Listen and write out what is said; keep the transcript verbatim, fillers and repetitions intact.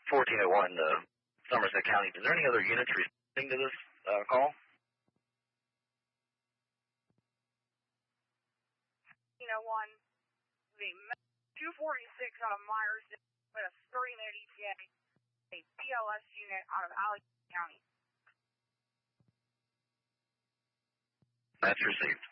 fourteen oh one, uh, Somerset County. Is there any other units responding to this uh, call? fourteen oh one, the two forty-six out of Myers, with a thirty minute E T A, a B L S unit out of Allegheny County. That's received.